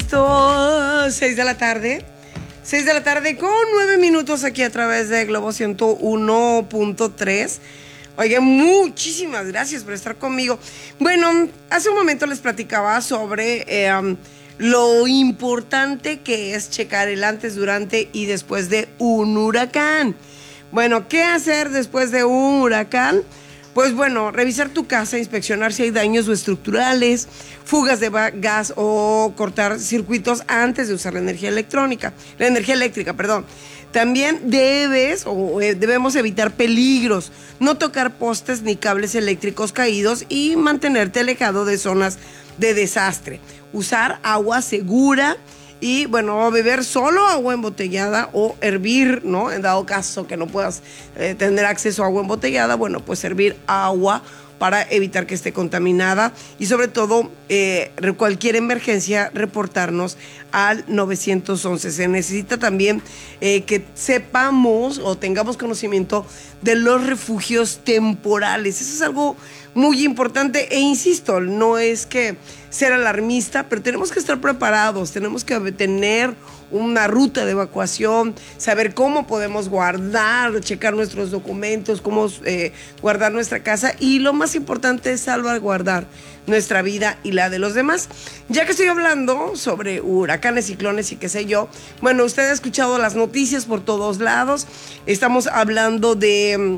Listo, 6 de la tarde. 6 de la tarde con 9 minutos aquí a través de Globo 101.3. Oigan, muchísimas gracias por estar conmigo. Bueno, hace un momento les platicaba sobre lo importante que es checar el antes, durante y después de un huracán. Bueno, ¿qué hacer después de un huracán? Pues bueno, revisar tu casa, inspeccionar si hay daños o estructurales, fugas de gas o cortar circuitos antes de usar la energía eléctrica, perdón. También debemos evitar peligros, no tocar postes ni cables eléctricos caídos y mantenerte alejado de zonas de desastre. Usar agua segura y, bueno, beber solo agua embotellada o hervir, ¿no? En dado caso que no puedas tener acceso a agua embotellada, bueno, pues hervir agua para evitar que esté contaminada y sobre todo cualquier emergencia reportarnos al 911. Se necesita también que sepamos o tengamos conocimiento de los refugios temporales. Eso es algo muy importante e insisto, no es que ser alarmista, pero tenemos que estar preparados, tenemos que tener una ruta de evacuación, saber cómo podemos guardar, checar nuestros documentos, cómo guardar nuestra casa y lo más importante es salvaguardar nuestra vida y la de los demás. Ya que estoy hablando sobre huracanes, ciclones y qué sé yo, bueno, usted ha escuchado las noticias por todos lados, estamos hablando de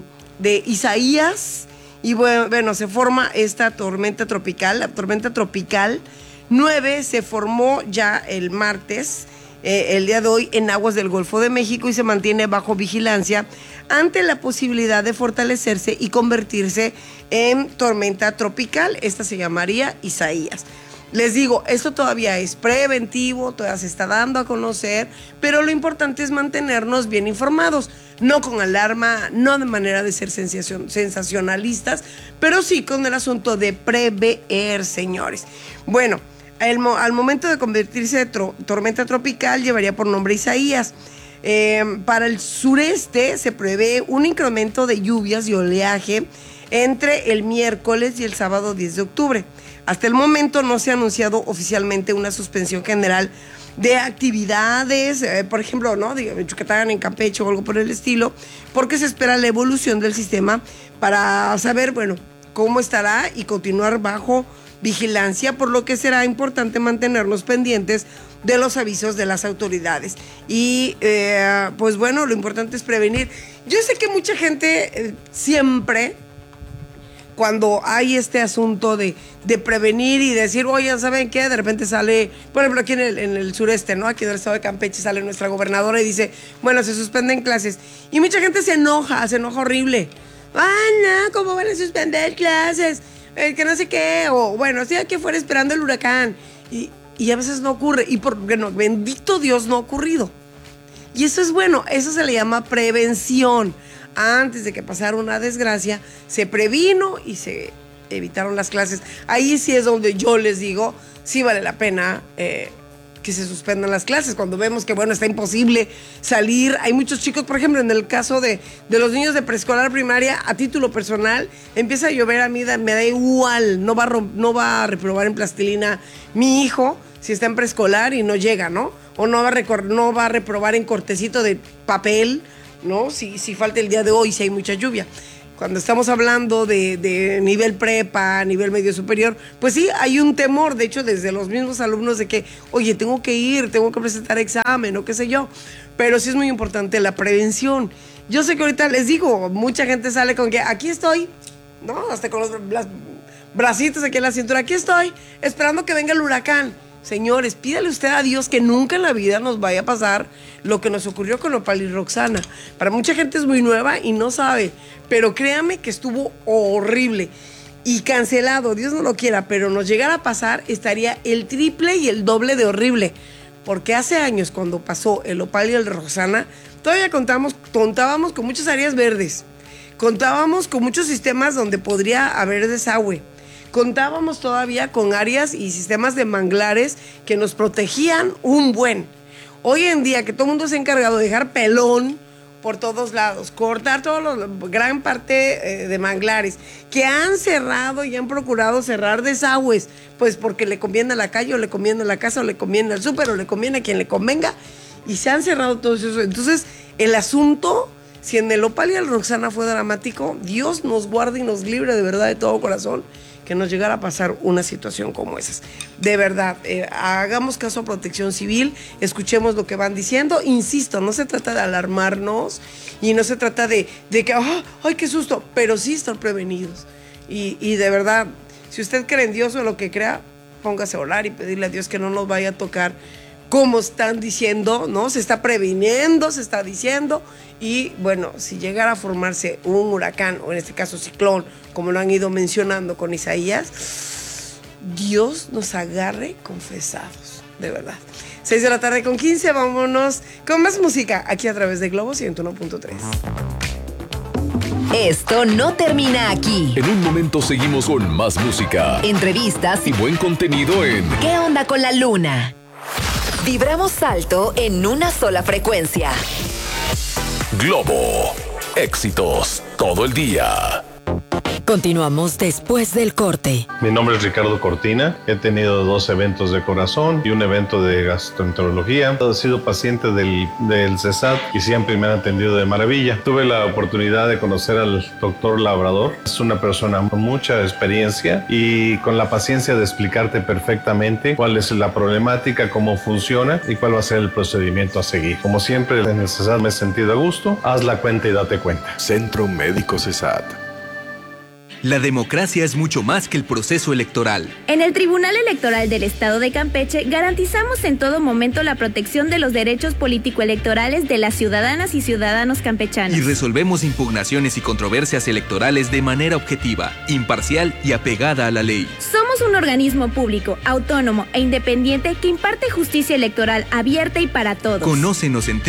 Isaías y bueno, se forma esta tormenta tropical, la tormenta tropical 9 se formó ya el martes, el día de hoy en aguas del Golfo de México y se mantiene bajo vigilancia ante la posibilidad de fortalecerse y convertirse en tormenta tropical. Esta se llamaría Isaías. Les digo, esto todavía es preventivo, todavía se está dando a conocer, pero lo importante es mantenernos bien informados, no con alarma, no de manera de ser sensacionalistas, pero sí con el asunto de prever, señores. Bueno, al momento de convertirse de tormenta tropical, llevaría por nombre Isaías. Para el sureste se prevé un incremento de lluvias y oleaje entre el miércoles y el sábado 10 de octubre. Hasta el momento no se ha anunciado oficialmente una suspensión general de actividades, por ejemplo, ¿no? En Yucatán, en Campeche o algo por el estilo, porque se espera la evolución del sistema para saber, bueno, cómo estará y continuar bajo vigilancia, por lo que será importante mantenernos pendientes de los avisos de las autoridades. Y pues bueno, lo importante es prevenir. Yo sé que mucha gente siempre, cuando hay este asunto de prevenir y decir, oye, ¿saben qué? De repente sale, por ejemplo, aquí en el sureste, ¿no? Aquí en el estado de Campeche sale nuestra gobernadora y dice, bueno, se suspenden clases. Y mucha gente se enoja horrible. No, ¿cómo van a suspender clases? Que no sé qué, o bueno, estoy aquí afuera esperando el huracán. Y a veces no ocurre, y bueno, bendito Dios, no ha ocurrido. Y eso es bueno, eso se le llama prevención. Antes de que pasara una desgracia, se previno y se evitaron las clases. Ahí sí es donde yo les digo, sí vale la pena que se suspendan las clases. Cuando vemos que, bueno, está imposible salir. Hay muchos chicos, por ejemplo, en el caso de los niños de preescolar primaria, a título personal, empieza a llover, a mí me da igual, no va a reprobar en plastilina mi hijo si está en preescolar y no llega, ¿no? O no va a reprobar en cortecito de papel, ¿no? Si falta el día de hoy, si hay mucha lluvia. Cuando estamos hablando de nivel prepa, nivel medio superior, pues sí, hay un temor, de hecho, desde los mismos alumnos de que, oye, tengo que presentar examen o qué sé yo. Pero sí es muy importante la prevención. Yo sé que ahorita les digo, mucha gente sale con que aquí estoy, ¿no? Hasta con los bracitos aquí en la cintura, aquí estoy, esperando que venga el huracán. Señores, pídale usted a Dios que nunca en la vida nos vaya a pasar lo que nos ocurrió con Opal y Roxana. Para mucha gente es muy nueva y no sabe, pero créame que estuvo horrible y cancelado, Dios no lo quiera, pero nos llegara a pasar, estaría el triple y el doble de horrible. Porque hace años, cuando pasó el Opal y el Roxana, todavía contábamos con muchas áreas verdes, contábamos con muchos sistemas donde podría haber desagüe. Contábamos todavía con áreas y sistemas de manglares que nos protegían un buen. Hoy en día que todo el mundo se ha encargado de dejar pelón por todos lados, cortar gran parte de manglares, que han cerrado y han procurado cerrar desagües, pues porque le conviene a la calle, o le conviene a la casa, o le conviene al súper, o le conviene a quien le convenga, y se han cerrado todos esos. Entonces, el asunto, si en el Opal y el Roxana fue dramático, Dios nos guarde y nos libre de verdad de todo corazón que nos llegara a pasar una situación como esas. De verdad, hagamos caso a Protección Civil, escuchemos lo que van diciendo. Insisto, no se trata de alarmarnos y no se trata de que, ¡ay, qué susto! Pero sí estar prevenidos. Y de verdad, si usted cree en Dios o lo que crea, póngase a orar y pedirle a Dios que no nos vaya a tocar como están diciendo, ¿no? Se está previniendo, se está diciendo. Y bueno, si llegara a formarse un huracán, o en este caso ciclón, como lo han ido mencionando con Isaías, Dios nos agarre confesados, de verdad. 6:15 p.m, vámonos con más música aquí a través de Globo 101.3. Esto no termina aquí. En un momento seguimos con más música, Entrevistas y buen contenido en ¿Qué onda con la luna? Vibramos alto en una sola frecuencia. Globo. Éxitos todo el día. Continuamos después del corte. Mi nombre es Ricardo Cortina. He tenido 2 eventos de corazón y un evento de gastroenterología. He sido paciente del CESAT y siempre me han atendido de maravilla. Tuve la oportunidad de conocer al doctor Labrador. Es una persona con mucha experiencia y con la paciencia de explicarte perfectamente cuál es la problemática, cómo funciona y cuál va a ser el procedimiento a seguir. Como siempre, en el CESAT me he sentido a gusto. Haz la cuenta y date cuenta. Centro Médico CESAT. La democracia es mucho más que el proceso electoral. En el Tribunal Electoral del Estado de Campeche garantizamos en todo momento la protección de los derechos político-electorales de las ciudadanas y ciudadanos campechanos. Y resolvemos impugnaciones y controversias electorales de manera objetiva, imparcial y apegada a la ley. Somos un organismo público, autónomo e independiente que imparte justicia electoral abierta y para todos. Conócenos en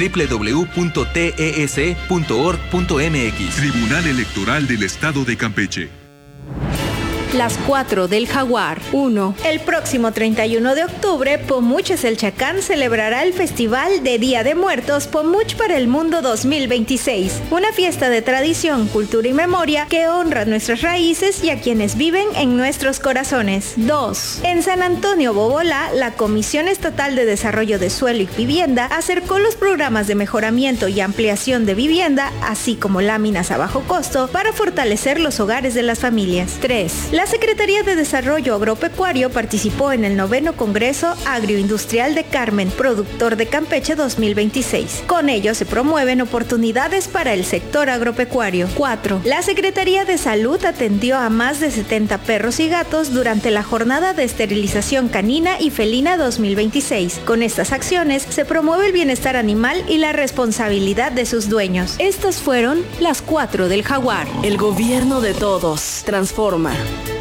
www.tes.org.mx. Tribunal Electoral del Estado de Campeche. Las 4 del Jaguar. 1. El próximo 31 de octubre, Pomuch Eselchacán celebrará el Festival de Día de Muertos Pomuch para el Mundo 2026. Una fiesta de tradición, cultura y memoria que honra nuestras raíces y a quienes viven en nuestros corazones. 2. En San Antonio Bobolá, la Comisión Estatal de Desarrollo de Suelo y Vivienda acercó los programas de mejoramiento y ampliación de vivienda, así como láminas a bajo costo, para fortalecer los hogares de las familias. 3. La Secretaría de Desarrollo Agropecuario participó en el 9º Congreso Agroindustrial de Carmen, Productor de Campeche 2026. Con ello se promueven oportunidades para el sector agropecuario. 4. La Secretaría de Salud atendió a más de 70 perros y gatos durante la jornada de esterilización canina y felina 2026. Con estas acciones se promueve el bienestar animal y la responsabilidad de sus dueños. Estas fueron las 4 del Jaguar. El gobierno de todos transforma.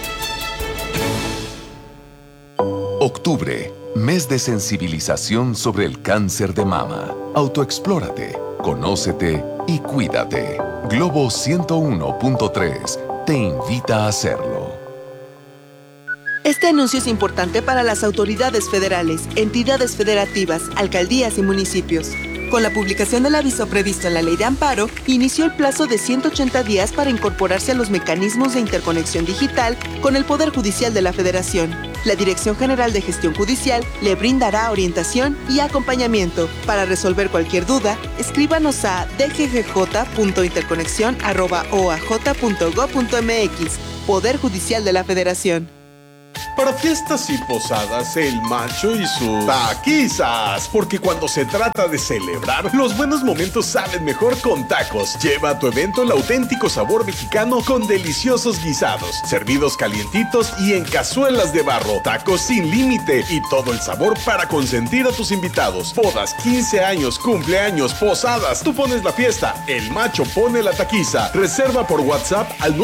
Octubre, mes de sensibilización sobre el cáncer de mama. Autoexplórate, conócete y cuídate. Globo 101.3 te invita a hacerlo. Este anuncio es importante para las autoridades federales, entidades federativas, alcaldías y municipios. Con la publicación del aviso previsto en la Ley de Amparo, inició el plazo de 180 días para incorporarse a los mecanismos de interconexión digital con el Poder Judicial de la Federación. La Dirección General de Gestión Judicial le brindará orientación y acompañamiento. Para resolver cualquier duda, escríbanos a dggj.interconexión@oaj.gov.mx. Poder Judicial de la Federación. Para fiestas y posadas, el macho y sus taquizas. Porque cuando se trata de celebrar, los buenos momentos salen mejor con tacos. Lleva a tu evento el auténtico sabor mexicano con deliciosos guisados, servidos calientitos y en cazuelas de barro. Tacos sin límite y todo el sabor para consentir a tus invitados. Bodas, 15 años, cumpleaños, posadas. Tú pones la fiesta, el macho pone la taquiza. Reserva por WhatsApp al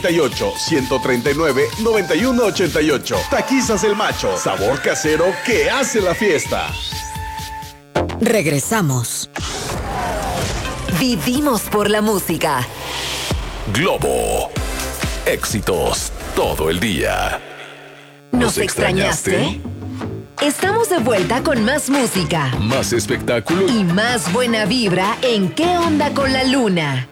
938-139-9188. Taquizas El Macho, sabor casero que hace la fiesta. Regresamos. Vivimos por la música. Globo. Éxitos todo el día. ¿Nos extrañaste? Estamos de vuelta con más música Más espectáculo y más buena vibra en ¿Qué onda con la luna?